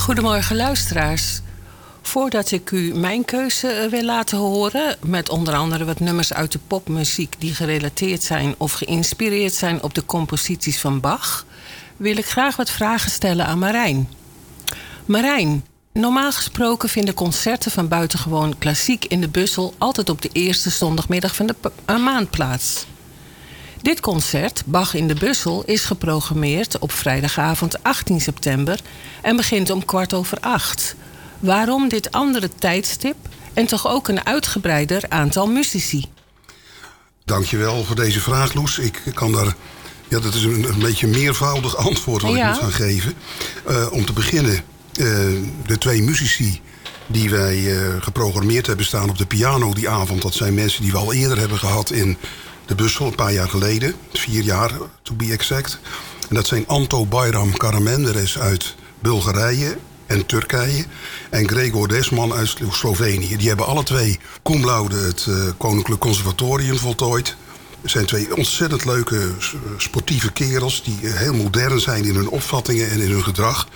Goedemorgen luisteraars. Voordat ik u mijn keuze wil laten horen, met onder andere wat nummers uit de popmuziek die gerelateerd zijn of geïnspireerd zijn op de composities van Bach, wil ik graag wat vragen stellen aan Marijn. Marijn, normaal gesproken vinden concerten van Buitengewoon Klassiek in de Bussel altijd op de eerste zondagmiddag van de maand plaats. Dit concert, Bach in de Bussel, is geprogrammeerd op vrijdagavond 18 september en begint om 7:15. Waarom dit andere tijdstip en toch ook een uitgebreider aantal muzici? Dankjewel voor deze vraag, Loes. Ik kan daar... Ja, dat is een beetje meervoudig antwoord wat ik moet gaan geven. Om te beginnen, de 2 muzici die wij geprogrammeerd hebben staan op de piano die avond, dat zijn mensen die we al eerder hebben gehad in de Bussel, een paar jaar geleden. 4 jaar, to be exact. En dat zijn Anto Bayram Karamanderes uit Bulgarije en Turkije en Gregor Desman uit Slovenië. Die hebben alle 2 cum laude het Koninklijk Conservatorium voltooid. Het zijn 2 ontzettend leuke sportieve kerels die heel modern zijn in hun opvattingen en in hun gedrag.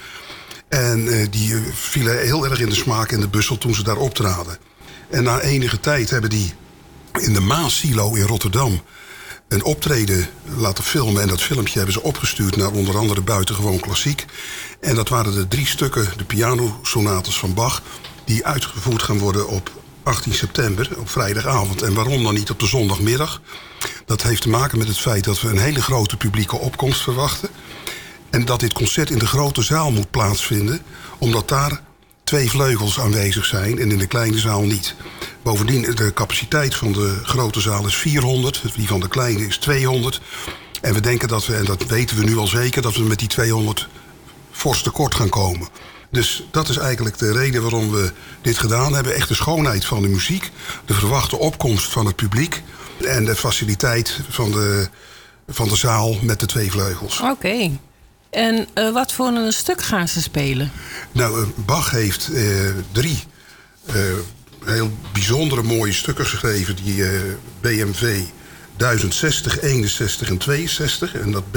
En die vielen heel erg in de smaak in de Bussel toen ze daar optraden. En na enige tijd hebben die in de Maassilo in Rotterdam een optreden laten filmen. En dat filmpje hebben ze opgestuurd naar onder andere Buitengewoon Klassiek. En dat waren de 3 stukken, de pianosonates van Bach, die uitgevoerd gaan worden op 18 september, op vrijdagavond. En waarom dan niet op de zondagmiddag? Dat heeft te maken met het feit dat we een hele grote publieke opkomst verwachten. En dat dit concert in de grote zaal moet plaatsvinden, omdat daar 2 vleugels aanwezig zijn en in de kleine zaal niet. Bovendien, de capaciteit van de grote zaal is 400, die van de kleine is 200. En we denken dat we, en dat weten we nu al zeker, dat we met die 200 fors tekort gaan komen. Dus dat is eigenlijk de reden waarom we dit gedaan hebben. Echt de schoonheid van de muziek, de verwachte opkomst van het publiek en de faciliteit van de zaal met de 2 vleugels. Oké. En wat voor een stuk gaan ze spelen? Nou, Bach heeft 3 heel bijzondere mooie stukken geschreven, die BMV 1060, 61 en 62. En dat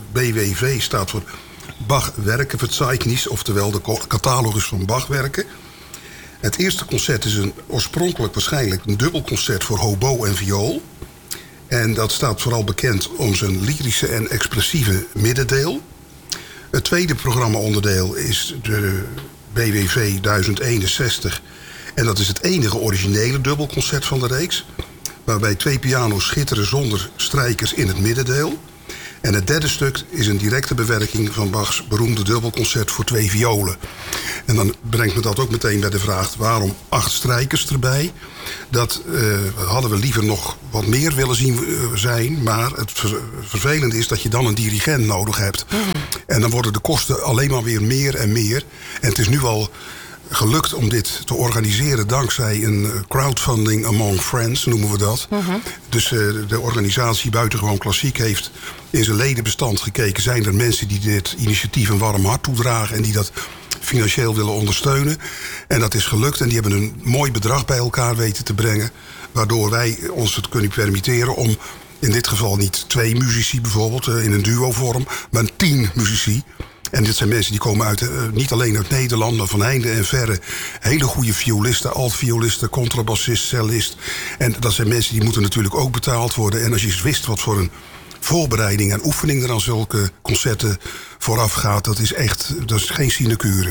BWV staat voor Bach-Werkenverzeichnis, oftewel de catalogus van Bach-werken. Het eerste concert is oorspronkelijk waarschijnlijk een dubbelconcert voor hobo en viool. En dat staat vooral bekend om zijn lyrische en expressieve middendeel. Het tweede programmaonderdeel is de BWV 1061. En dat is het enige originele dubbelconcert van de reeks, waarbij 2 piano's schitteren zonder strijkers in het middendeel. En het derde stuk is een directe bewerking van Bachs beroemde dubbelconcert voor 2 violen. En dan brengt me dat ook meteen bij de vraag, waarom 8 strijkers erbij? Dat hadden we liever nog wat meer willen zien zijn, maar het vervelende is dat je dan een dirigent nodig hebt. En dan worden de kosten alleen maar weer meer en meer. En het is nu al gelukt om dit te organiseren dankzij een crowdfunding among friends, noemen we dat. Dus de organisatie Buitengewoon Klassiek heeft in zijn ledenbestand gekeken, zijn er mensen die dit initiatief een warm hart toedragen en die dat financieel willen ondersteunen. En dat is gelukt en die hebben een mooi bedrag bij elkaar weten te brengen, waardoor wij ons het kunnen permitteren om in dit geval niet 2 muzici bijvoorbeeld in een duo-vorm, maar 10 muzici. En dit zijn mensen die komen uit, niet alleen uit Nederland, maar van heinde en verre. Hele goede violisten, altviolisten, contrabassist, cellist. En dat zijn mensen die moeten natuurlijk ook betaald worden. En als je eens wist wat voor een voorbereiding en oefening er aan zulke concerten vooraf gaat, dat is geen sinecure.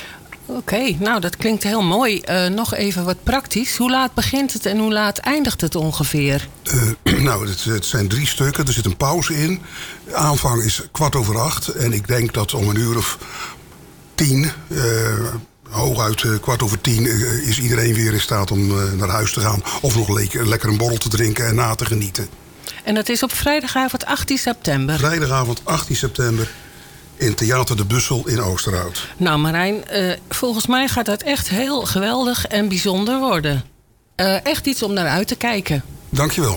Oké, nou dat klinkt heel mooi. Nog even wat praktisch. Hoe laat begint het en hoe laat eindigt het ongeveer? Nou, het zijn 3 stukken. Er zit een pauze in. De aanvang is 7:15. En ik denk dat om 10:00, hooguit 9:15, is iedereen weer in staat om naar huis te gaan. Of nog lekker een borrel te drinken en na te genieten. En dat is op vrijdagavond 18 september? Vrijdagavond 18 september. In Theater de Bussel in Oosterhout. Nou Marijn, volgens mij gaat dat echt heel geweldig en bijzonder worden. Echt iets om naar uit te kijken. Dankjewel.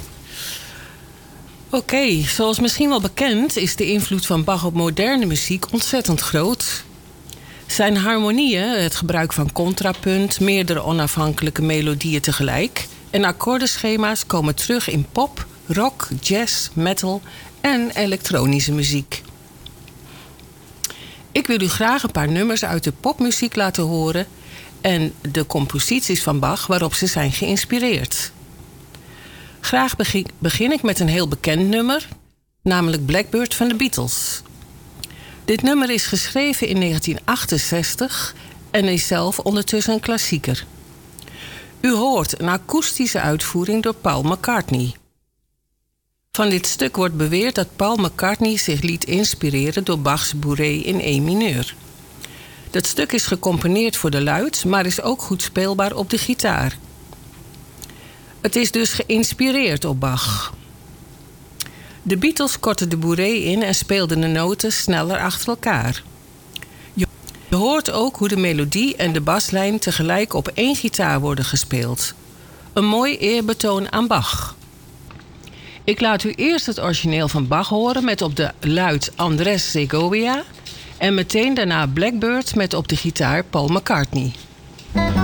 Oké, zoals misschien wel bekend is de invloed van Bach op moderne muziek ontzettend groot. Zijn harmonieën, het gebruik van contrapunt, meerdere onafhankelijke melodieën tegelijk en akkoordenschema's komen terug in pop, rock, jazz, metal en elektronische muziek. Ik wil u graag een paar nummers uit de popmuziek laten horen en de composities van Bach waarop ze zijn geïnspireerd. Graag begin ik met een heel bekend nummer, namelijk Blackbird van de Beatles. Dit nummer is geschreven in 1968 en is zelf ondertussen een klassieker. U hoort een akoestische uitvoering door Paul McCartney. Van dit stuk wordt beweerd dat Paul McCartney zich liet inspireren door Bachs Bourrée in E mineur. Dat stuk is gecomponeerd voor de luid, maar is ook goed speelbaar op de gitaar. Het is dus geïnspireerd op Bach. De Beatles kortten de Bourrée in en speelden de noten sneller achter elkaar. Je hoort ook hoe de melodie en de baslijn tegelijk op één gitaar worden gespeeld. Een mooi eerbetoon aan Bach. Ik laat u eerst het origineel van Bach horen met op de luid Andrés Segovia en meteen daarna Blackbird met op de gitaar Paul McCartney.